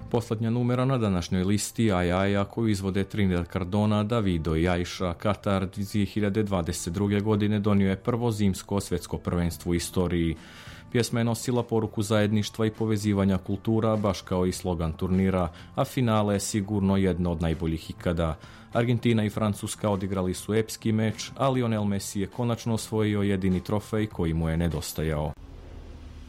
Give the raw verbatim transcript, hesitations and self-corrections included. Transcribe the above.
Posljednja numera na današnjoj listi Aj Aja koju izvode Trinidad Cardona, Davido i Aisha. Katar dvije hiljade dvadeset druge. godine donio je prvo zimsko svjetsko prvenstvo u istoriji. Pjesma je nosila poruku zajedništva i povezivanja kultura, baš kao i slogan turnira, a finale je sigurno jedno od najboljih ikada. Argentina i Francuska odigrali su epski meč, a Lionel Messi je konačno osvojio jedini trofej koji mu je nedostajao.